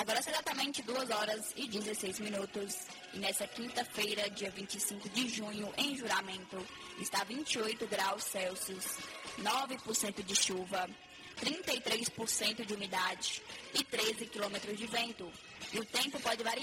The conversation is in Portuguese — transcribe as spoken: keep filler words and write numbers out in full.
Agora são exatamente duas horas e dezesseis minutos. E nessa quinta-feira, dia vinte e cinco de junho, em Juramento, está vinte e oito graus Celsius, nove por cento de chuva, trinta e três por cento de umidade e treze quilômetros de vento. E o tempo pode variar.